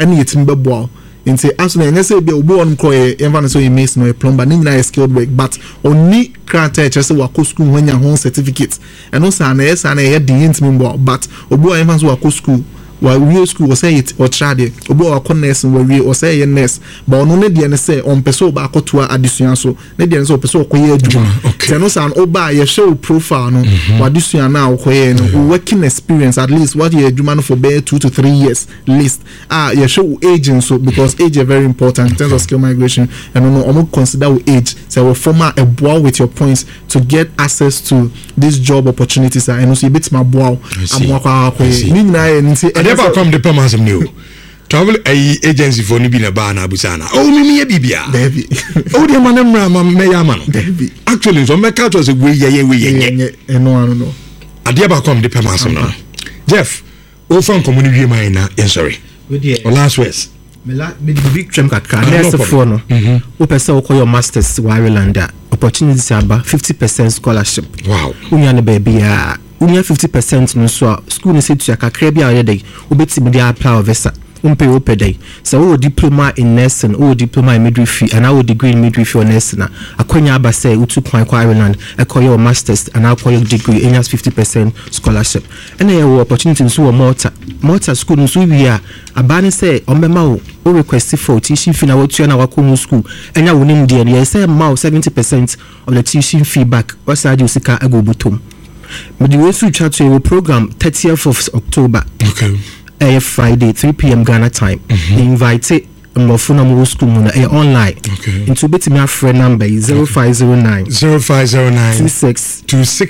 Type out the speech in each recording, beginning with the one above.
ɛne yɛtumi bɛboa nti aso na ɛnyɛ sɛ bi obi wɔn kɔ yɛmfa no so yɛ mason or plumber ne nyinaa yɛ skilled work but ɔni krataa kyerɛ sɛ wakɔ school ho anya ho certificate ɛno saa na ɛyɛ den ntumi mbɔ but obi wɔ yɛmfa so wakɔ school wawie school wɔ sɛ yɛ ɔkyerɛ obi wɔ wakɔ nurse wawie wɔ sɛ yɛ nurse but ɔno ne deɛ ne sɛ ɔmpɛ sɛ ɔba akɔtoa adesua so ne deɛ ne sɛ ɔpɛ sɛ ɔkɔyɛ adwuma sɛ no saa no ɔba yɛhwɛ wo profile no wadesua no a ɔkɔyɛ no working experience at least what yɛ adwuma no for bɛyɛ 2 to 3 years least yɛhwɛ wo age nso because age is very important in terms of skill migration and no ɔmo consider wo age sɛ wɔ form a ɛboa with your points to get access to these job opportunities a ɛno so yɛbɛtumi aboa wo amoa akɔyɛ ne nyinaa yɛ nti never come the permanent new travel agency for ni bi na ba na abusana me ye bibia baby the man me ya man baby actually so make out was a we ye no ade ba come the permanent no Jeff o fan community man na sorry last words me big trim kakra next for no o pese o call your masters wa Ireland opportunities aba 50% scholarship wow unya ne baby ya unya 50% no so school ni say to kakra bia already obetimi dey apply visa umpe opedai so wo diploma in nursing or diploma in midwifery and our degree in midwifery or nursing akonya aba say utu kwan kwa Ireland akoya your masters and akoya degree in 50% scholarship and there were opportunities so Malta school no so we are abani say ombema wo request for tuition fee na wo tua na wakomu school enya wonim de ne say ma 70% of the tuition fee back osadi usika agobutom but we also chat to a program 30th of October okay Friday 3 p.m. Ghana time. Invite Mofuna Mo School online. Okay. Into bit me friend number 0509 26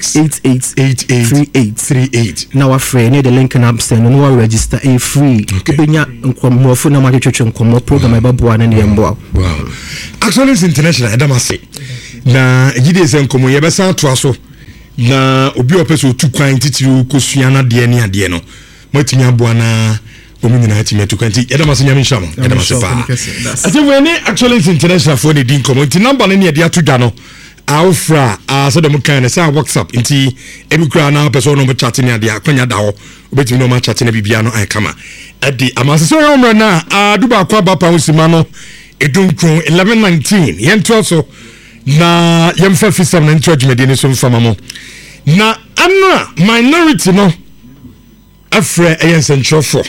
8838. Now our friend the link and absent and no register a free. Benya Mofuna Ma Church program about one and the wow. Actually it's international Adamase. Na yide se nkomo ye besa to aso. Na obi opeso tu kwan titiru kosuana de ne ade no. Matimi aboana omina hatimi to kwanti Adamase nyame nshamo Adamase fa. Ati we actually it's international for the din komo. Nti number ne de atudwa no. Aufra so dem kan say WhatsApp nti ebikura na person no chat ne ade akwanya da ho obetimi no ma chat ne bibia no ai kama adi amase so yomra na aduba akwa bapa usima no edunkron 1119 yento so na yemfa fisam na ntwajme de ne so mfama mo na anna minority no afre eyensentrofo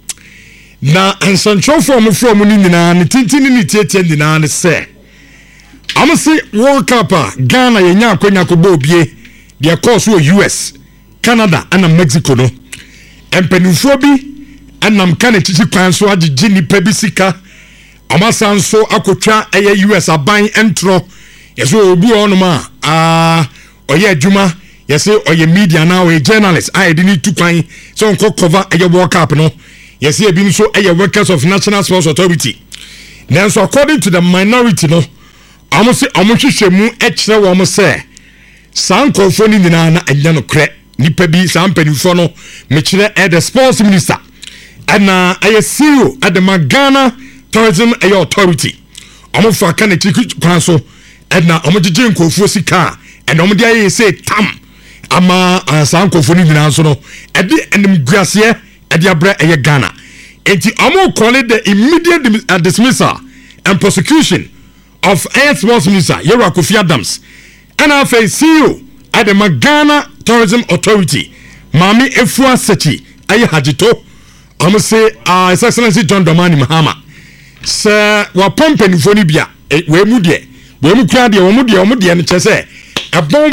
na ensentrofo mo from ni nyina ne tintini ni tietie nyina ne se amasi World Cup Ghana yenya akonya ko bobie de course wo US Canada and Mexico no empanifo bi anam kana chichi kwan so agigi ni pebisika amasan so akotwa eye US aban entro yeso obi onuma oye adwuma yese oye media na oye journalist I didn't to kwan so onko cover eye World Cup no yese ebi nso eye workers of National Sports Authority now so according to the minority no amosi amohwehwemu ekire wo mo se sankofo ni nyina na anya no kre nipa bi sampanifo no mekire the sports minister ana aye CEO at the Ghana Tourism Authority amofa kana chiki kwan so na omogege nkofo sika and omode aye say tam ama sankofo ni nyina so no ede enim guase ede abra aye Ghana enti amo call it the immediate dismissal and prosecution of Air Sports Minister Yero Kofi Adams and our CEO at the Ghana Tourism Authority Mami Efua Sechi aye hajito amo say His Excellency John Dramani Mahama sir wa pompen foni bia we mu kra de wo mu de ne chese e bom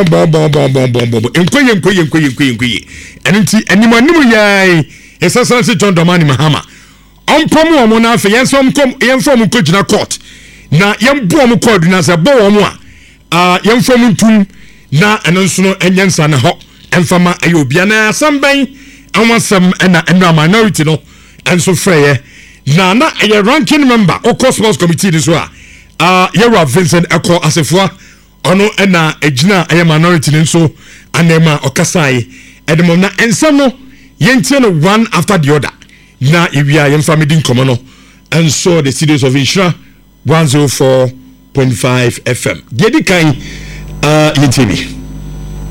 enkoye enti animanim yai His Excellency John Dramani Mahama ompom wo mo na afa yensom ko gina court na yembo mo code na se bo wo mo a yemfom ntum na enenso no enyensa na ho emfama ayobia na samban anwasam na minority no enso freye na a ranking member of Sports Committee this wa Yero Vincent Eko Asefua ono na ejina aye minority nso anema okasai edemo na ensam no yentie no one after the other na ewia yemfama din komo no enso the studios of Insha 104.5 FM. Gedi kai yintimi